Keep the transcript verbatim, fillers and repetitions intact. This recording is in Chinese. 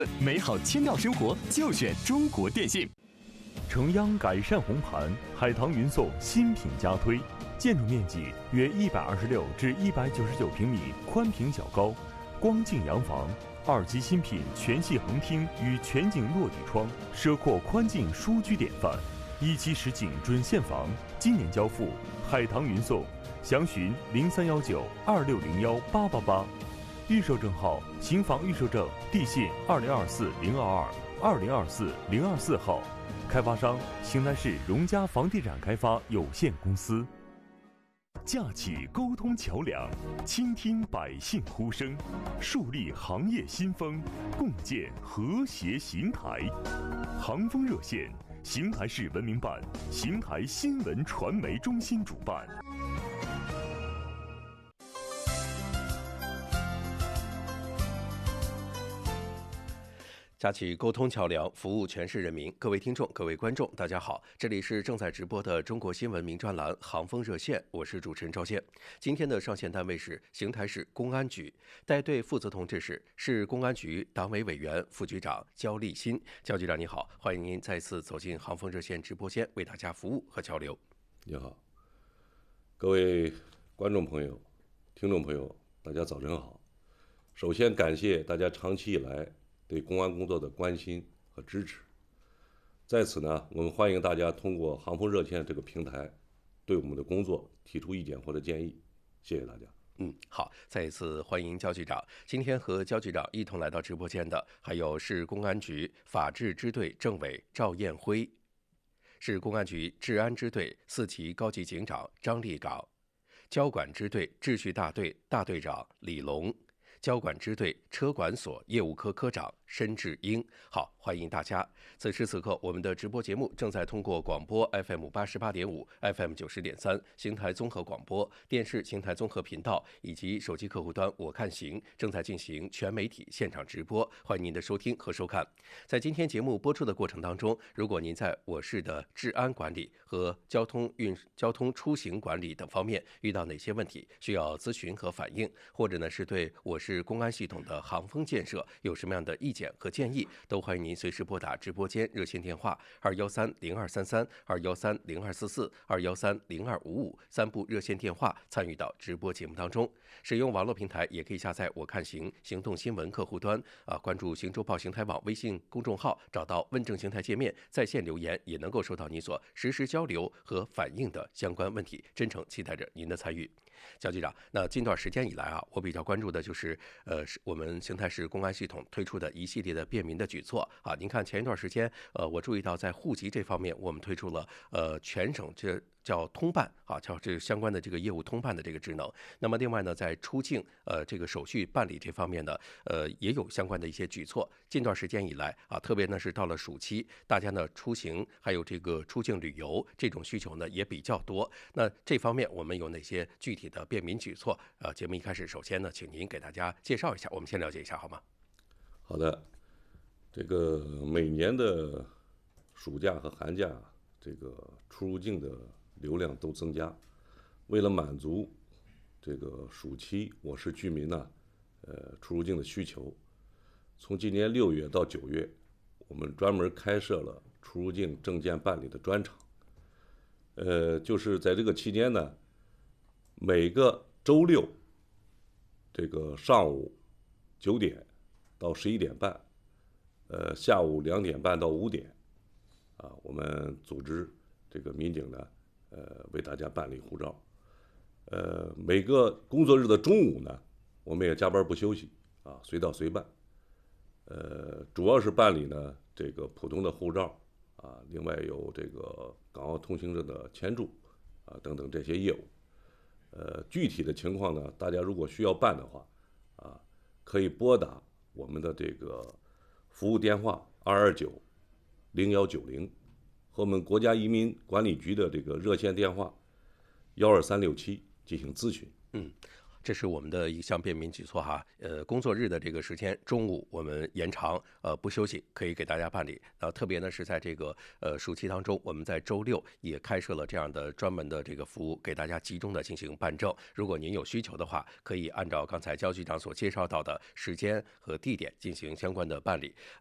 美好千兆生活就选中国电信。 城央改善红盘，海棠云颂新品加推，建筑面积约一百二十六至一百九十九平米，宽平小高，光净洋房，二期新品全系横厅与全景落地窗，奢阔宽净舒居典范。一期实景准现房，今年交付，海棠云颂，详询零三幺九二六零幺八八八。预售证号：刑房预售证地信二零二四零二二二零二四零二四号，开发商：邢台市荣家房地产开发有限公司。架起沟通桥梁，倾听百姓呼声，树立行业新风，共建和谐邢台。航风热线，邢台市文明办、邢台新闻传媒中心主办。 架起沟通桥梁，服务全市人民。各位听众、各位观众，大家好，这里是正在直播的中国新闻名专栏《航风热线》，我是主持人赵健。今天的上线单位是邢台市公安局，带队负责同志是市公安局党委委员、副局长焦立新。焦局长你好，欢迎您再次走进《航风热线》直播间，为大家服务和交流。 你好，各位观众朋友、听众朋友，大家早晨好。首先感谢大家长期以来对公安工作的关心和支持，在此呢，我们欢迎大家通过航风热线这个平台，对我们的工作提出意见或者建议，谢谢大家。 嗯，好，再一次欢迎焦局长。今天和焦局长一同来到直播间的，还有市公安局法制支队政委赵彦辉，市公安局治安支队四级高级警长张立岗，交管支队秩序大队大队长李龙，交管支队车管所业务科科长申志英。好，欢迎大家。此时此刻，我们的直播节目正在通过广播 F M 八十八点五、F M 九十点三、邢台综合广播电视邢台综合频道以及手机客户端我看行正在进行全媒体现场直播，欢迎您的收听和收看。在今天节目播出的过程当中，如果您在我市的治安管理和交通运交通出行管理等方面遇到哪些问题需要咨询和反映，或者呢是对我市公安系统的航风建设有什么样的意见和建议，都欢迎您随时拨打直播间热线电话二幺三零二三三、二幺三零二四四、二幺三零二五五三部热线电话参与到直播节目当中。使用网络平台也可以下载我看行行动新闻客户端啊，关注行周报邢台网微信公众号，找到问政邢台界面，在线留言也能够收到你所实时交流和反映的相关问题，真诚期待着您的参与。焦局长，那近段时间以来啊，我比较关注的就是呃，我们邢台市公安系统推出的一系列的便民的举措啊。您看前一段时间，呃，我注意到在户籍这方面，我们推出了呃全省这叫通办啊，叫这相关的这个业务通办的这个职能。那么另外呢，在出境呃这个手续办理这方面呢，呃也有相关的一些举措。近段时间以来啊，特别呢是到了暑期，大家呢出行还有这个出境旅游这种需求呢也比较多。那这方面我们有哪些具体的便民举措？呃，节目一开始，首先呢，请您给大家介绍一下，我们先了解一下好吗？ 好的，这个每年的暑假和寒假，这个出入境的流量都增加。为了满足这个暑期我市居民呢，呃，出入境的需求，从今年六月到九月，我们专门开设了出入境证件办理的专场。呃，就是在这个期间呢，每个周六，这个上午九点到十一点半，呃，下午两点半到五点，啊，我们组织这个民警呢，呃，为大家办理护照。呃，每个工作日的中午呢，我们也加班不休息，啊，随到随办。呃，主要是办理呢这个普通的护照，啊，另外有这个港澳通行证的签注，啊，等等这些业务。呃，具体的情况呢，大家如果需要办的话，啊，可以拨打我们的这个服务电话二二九零幺九零，和我们国家移民管理局的这个热线电话幺二三六七进行咨询。 嗯。 这是我们的一项便民举措哈。呃，工作日的这个时间，中午我们延长，呃，不休息，可以给大家办理。呃，特别呢是在这个呃暑期当中，我们在周六也开设了这样的专门的这个服务，给大家集中的进行办证。如果您有需求的话，可以按照刚才焦局长所介绍到的时间和地点进行相关的办理。